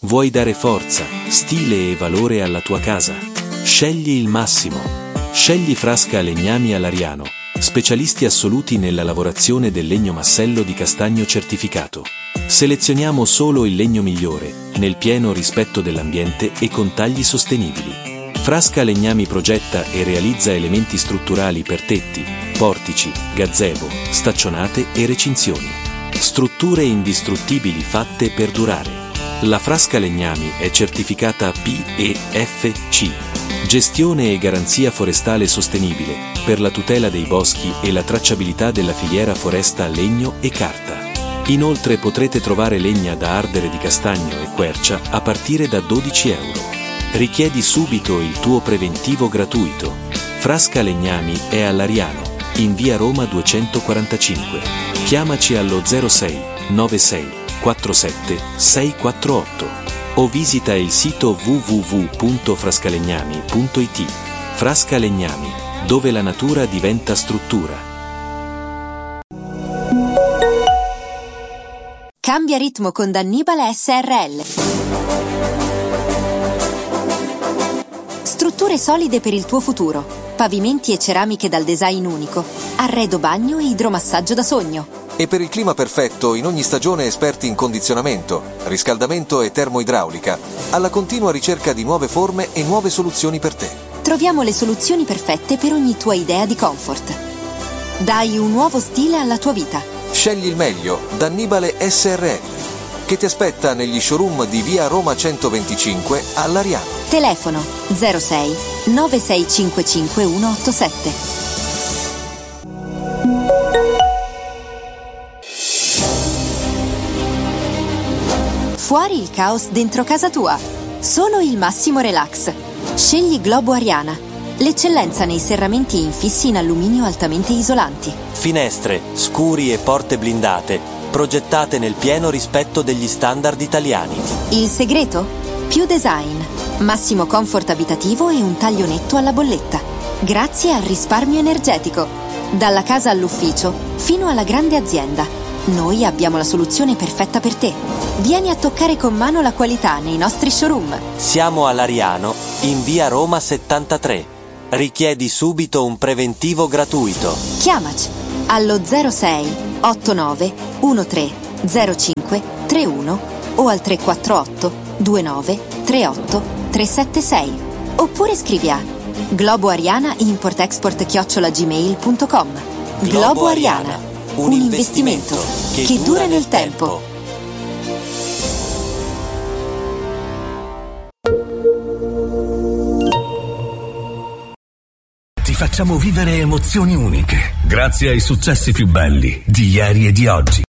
Vuoi dare forza, stile e valore alla tua casa? Scegli il massimo. Scegli Frasca Legnami a Lariano, specialisti assoluti nella lavorazione del legno massello di castagno certificato. Selezioniamo solo il legno migliore, nel pieno rispetto dell'ambiente e con tagli sostenibili. Frasca Legnami progetta e realizza elementi strutturali per tetti, portici, gazebo, staccionate e recinzioni. Strutture indistruttibili fatte per durare. La Frasca Legnami è certificata PEFC. Gestione e garanzia forestale sostenibile, per la tutela dei boschi e la tracciabilità della filiera foresta legno e carta. Inoltre potrete trovare legna da ardere di castagno e quercia a partire da €12. Richiedi subito il tuo preventivo gratuito. Frasca Legnami è a Lariano, in via Roma 245. Chiamaci allo 06 96 47 648 o visita il sito www.frascalegnami.it. Frasca Legnami, dove la natura diventa struttura. Cambia ritmo con Dannibale SRL. Strutture solide per il tuo futuro. Pavimenti e ceramiche dal design unico. Arredo bagno e idromassaggio da sogno. E per il clima perfetto, in ogni stagione esperti in condizionamento, riscaldamento e termoidraulica, alla continua ricerca di nuove forme e nuove soluzioni per te. Troviamo le soluzioni perfette per ogni tua idea di comfort. Dai un nuovo stile alla tua vita. Scegli il meglio, Dannibale SRL, che ti aspetta negli showroom di via Roma 125 a Lariano. Telefono 06 9655 187. Fuori il caos dentro casa tua. Solo il massimo relax. Scegli Globo Ariana, l'eccellenza nei serramenti infissi in alluminio altamente isolanti. Finestre, scuri e porte blindate, progettate nel pieno rispetto degli standard italiani. Il segreto? Più design, massimo comfort abitativo e un taglio netto alla bolletta. Grazie al risparmio energetico. Dalla casa all'ufficio, fino alla grande azienda. Noi abbiamo la soluzione perfetta per te. Vieni a toccare con mano la qualità nei nostri showroom. Siamo a Lariano, in via Roma 73. Richiedi subito un preventivo gratuito. Chiamaci allo 06 89 13 05 31 o al 348 29 38 376. Oppure scrivi a globoariana@import-export@gmail.com. Globo Ariana, un investimento che dura nel tempo. Ti facciamo vivere emozioni uniche, grazie ai successi più belli di ieri e di oggi.